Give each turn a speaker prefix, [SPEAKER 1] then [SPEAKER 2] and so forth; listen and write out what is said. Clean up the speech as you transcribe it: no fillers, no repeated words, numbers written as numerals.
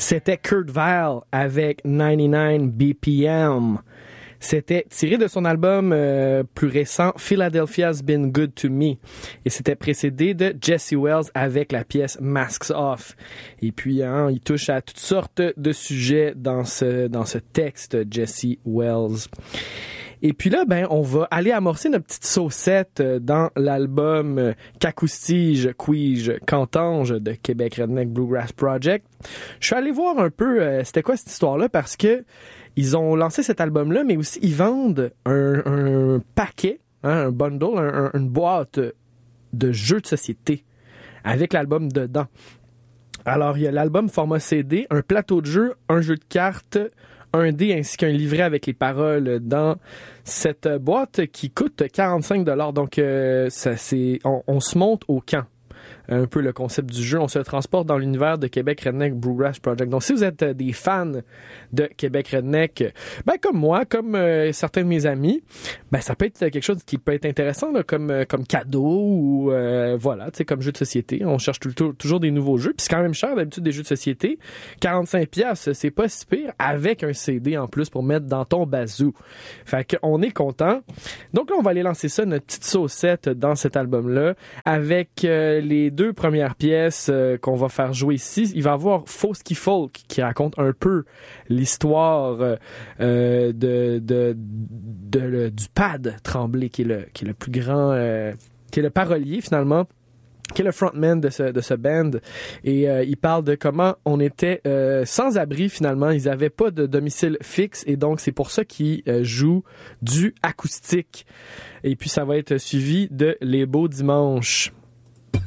[SPEAKER 1] C'était Kurt Vile avec 99 BPM. C'était tiré de son album plus récent Philadelphia's Been Good to Me. Et c'était précédé de Jesse Wells avec la pièce Masks Off. Et puis, il touche à toutes sortes de sujets dans ce texte, Jesse Wells. Et puis là, on va aller amorcer notre petite saucette dans l'album Qu'acoustige, Quige, Cantange de Québec Redneck Bluegrass Project. Je suis allé voir un peu c'était quoi cette histoire-là parce que ils ont lancé cet album-là, mais aussi ils vendent un paquet, un bundle, une boîte de jeux de société avec l'album dedans. Alors, il y a l'album format CD, un plateau de jeu, un jeu de cartes, un dé ainsi qu'un livret avec les paroles dans cette boîte qui coûte 45$. Donc, on se monte au camp. Un peu le concept du jeu. On se transporte dans l'univers de Québec Redneck Bluegrass Project. Donc, si vous êtes des fans de Québec Redneck, comme moi, comme certains de mes amis, ça peut être quelque chose qui peut être intéressant là, comme cadeau ou voilà, tu sais, comme jeu de société. On cherche toujours des nouveaux jeux. Puis c'est quand même cher d'habitude des jeux de société. 45$, c'est pas si pire avec un CD en plus pour mettre dans ton bazou. Fait qu'on est content. Donc là, on va aller lancer ça, notre petite saucette dans cet album-là avec les deux premières pièces qu'on va faire jouer ici. Il va y avoir Fosky Folk qui raconte un peu l'histoire du Pad Tremblay qui est le plus grand qui est le parolier finalement, qui est le frontman de ce band. Et il parle de comment on était sans abri finalement. Ils n'avaient pas de domicile fixe et donc c'est pour ça qu'ils jouent du acoustique. Et puis ça va être suivi de Les Beaux Dimanches.